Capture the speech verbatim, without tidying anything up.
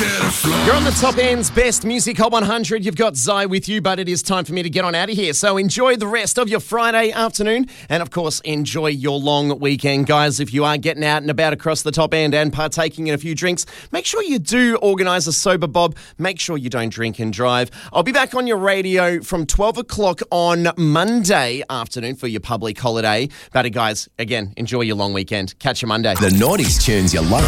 You're on the Top End's Best Music Hot one hundred. You've got Zai with you, but it is time for me to get on out of here. So enjoy the rest of your Friday afternoon and, of course, enjoy your long weekend. Guys, if you are getting out and about across the Top End and partaking in a few drinks, make sure you do organise a sober bob. Make sure you don't drink and drive. I'll be back on your radio from twelve o'clock on Monday afternoon for your public holiday. But, guys, again, enjoy your long weekend. Catch you Monday. The noughties tunes you love.